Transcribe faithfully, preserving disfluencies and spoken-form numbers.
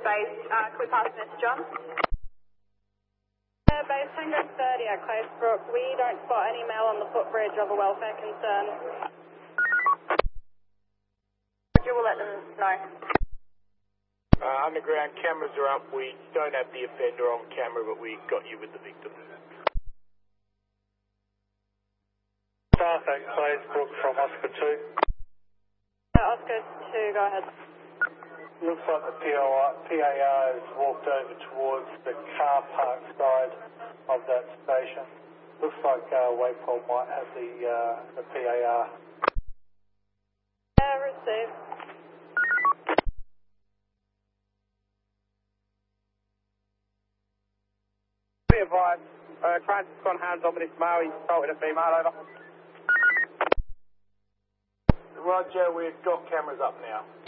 base. Uh, can we pass the message on? Uh, base Tango thirty at Closebrook. We don't spot any male on the footbridge of a welfare concern. You will let them know. Uh, underground cameras are up. We don't have the offender on camera, but we got you with the victim. South at Closebrook from Oscar two. Uh, Oscar two, go ahead. Looks like the P O R, P A R has walked over towards the car park side of that station. Looks like uh, Waypole might have the, uh, the P A R. Yeah, received. Be advised, uh, Transit's gone hands on with this male, he's assaulted a female, over. Roger, we've got cameras up now.